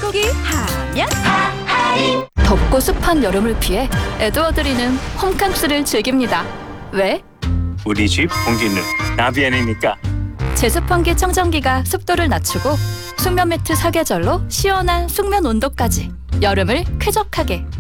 청정기 하면 덥고 습한 여름을 피해 에드워드리는 홈캉스를 즐깁니다. 왜? 우리 집 공기는 나비엔이니까. 제습환기 청정기가 습도를 낮추고 숙면 매트 사계절로 시원한 숙면 온도까지 여름을 쾌적하게